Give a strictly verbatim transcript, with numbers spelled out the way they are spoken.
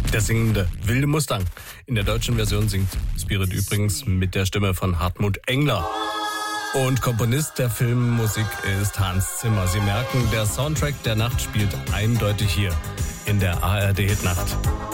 Der singende wilde Mustang. In der deutschen Version singt Spirit übrigens mit der Stimme von Hartmut Engler. Und Komponist der Filmmusik ist Hans Zimmer. Sie merken, der Soundtrack der Nacht spielt eindeutig hier in der A R D Hitnacht.